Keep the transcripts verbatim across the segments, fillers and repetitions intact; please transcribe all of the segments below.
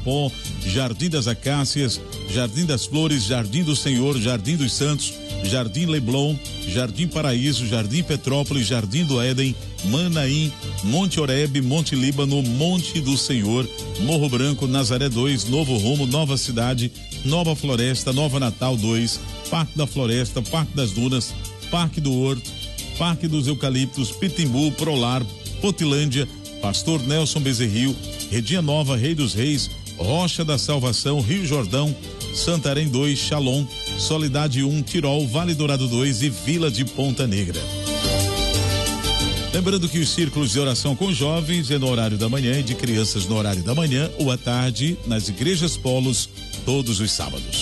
Capó, Jardim das Acácias, Jardim das Flores, Jardim do Senhor, Jardim dos Santos, Jardim Leblon, Jardim Paraíso, Jardim Petrópolis, Jardim do Éden, Manaim, Monte Oreb, Monte Líbano, Monte do Senhor, Morro Branco, Nazaré dois, Novo Rumo, Nova Cidade, Nova Floresta, Nova Natal dois, Parque da Floresta, Parque das Dunas, Parque do Horto, Parque dos Eucaliptos, Pitimbu, Prolar, Potilândia, Pastor Nelson Bezerril, Redinha Nova, Rei dos Reis, Rocha da Salvação, Rio Jordão, Santarém dois, Shalom, Soledade um, Tirol, Vale Dourado dois e Vila de Ponta Negra. Lembrando que os círculos de oração com jovens é no horário da manhã e de crianças no horário da manhã ou à tarde nas igrejas polos todos os sábados.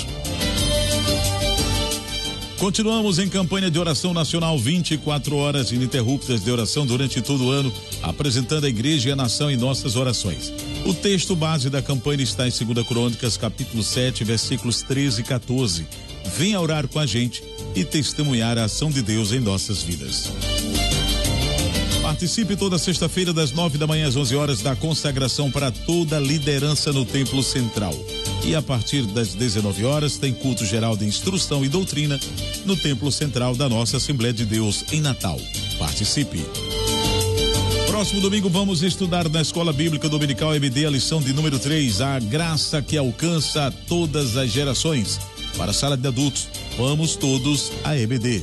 Continuamos em campanha de oração nacional, vinte e quatro horas ininterruptas de oração durante todo o ano, apresentando a igreja e a nação em nossas orações. O texto base da campanha está em segunda Crônicas, capítulo sete, versículos treze e quatorze. Venha orar com a gente e testemunhar a ação de Deus em nossas vidas. Participe toda sexta-feira das nove da manhã às onze horas da consagração para toda a liderança no Templo Central. E a partir das dezenove horas tem culto geral de instrução e doutrina no Templo Central da nossa Assembleia de Deus em Natal. Participe. Próximo domingo vamos estudar na Escola Bíblica Dominical E B D a lição de número três, a graça que alcança todas as gerações. Para a sala de adultos, vamos todos a E B D.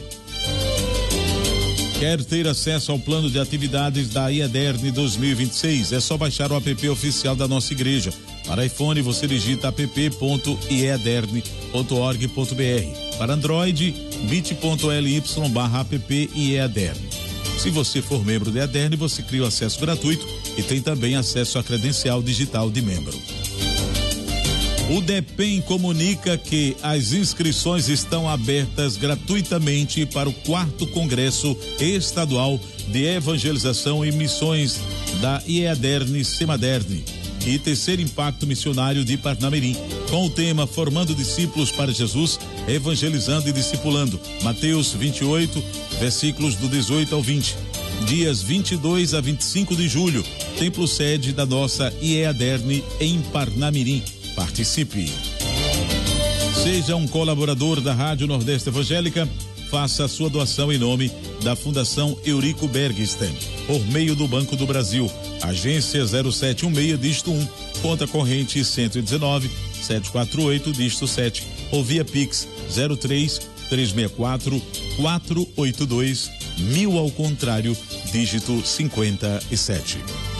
Quer ter acesso ao plano de atividades da IEDERN dois mil e vinte e seis? É só baixar o app oficial da nossa igreja. Para iPhone, você digita app ponto iedern ponto org ponto br. Para Android, bit.ly barra app iedern. Se você for membro da IEDERN, você cria o acesso gratuito e tem também acesso à credencial digital de membro. O DEPEN comunica que as inscrições estão abertas gratuitamente para o quarto Congresso Estadual de Evangelização e Missões da IEDERN Semadern e Terceiro Impacto Missionário de Parnamirim, com o tema Formando Discípulos para Jesus, Evangelizando e Discipulando, Mateus vinte e oito, versículos do dezoito ao vinte. Dias vinte e dois a vinte e cinco de julho, templo sede da nossa IEDERN em Parnamirim. Participe. Seja um colaborador da Rádio Nordeste Evangélica, faça a sua doação em nome da Fundação Eurico Bergsten, por meio do Banco do Brasil, agência zero sete um seis, dígito um, conta corrente cento e dezenove, setecentos e quarenta e oito, dígito sete, ou via Pix zero três três seis quatro quatro oito dois, mil ao contrário, dígito cinquenta e sete.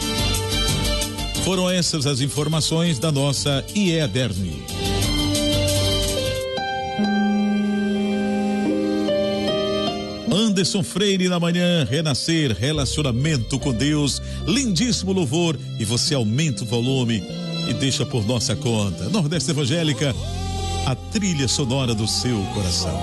Foram essas as informações da nossa IEDERN. Anderson Freire na manhã, renascer, relacionamento com Deus, lindíssimo louvor, e você aumenta o volume e deixa por nossa conta. Nordeste Evangélica, a trilha sonora do seu coração.